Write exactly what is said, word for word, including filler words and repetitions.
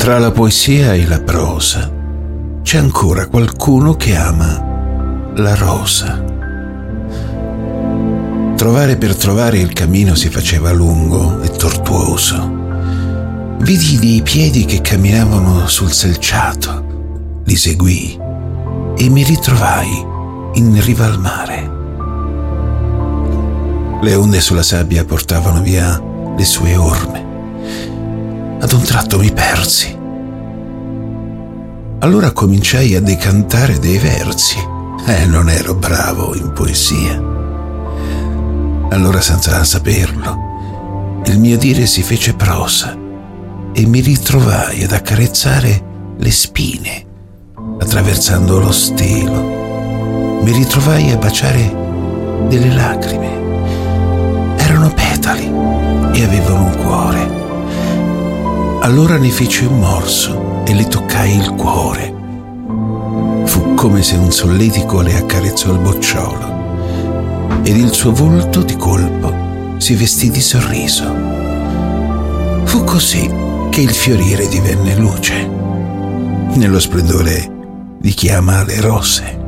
Tra la poesia e la prosa c'è ancora qualcuno che ama la rosa. Trovare per trovare il cammino si faceva lungo e tortuoso. Vidi dei piedi che camminavano sul selciato, li seguii e mi ritrovai in riva al mare. Le onde sulla sabbia portavano via le sue orme. Ad un tratto mi persi. Allora cominciai a decantare dei versi. Eh, non ero bravo in poesia. Allora, senza saperlo, il mio dire si fece prosa e mi ritrovai ad accarezzare le spine, attraversando lo stelo. Mi ritrovai a baciare delle lacrime. Erano petali e avevano un cuore. Allora ne feci un morso e le toccai il cuore. Fu come se un solletico le accarezzò il bocciolo ed il suo volto di colpo si vestì di sorriso. Fu così che il fiorire divenne luce, nello splendore di chi ama le rose.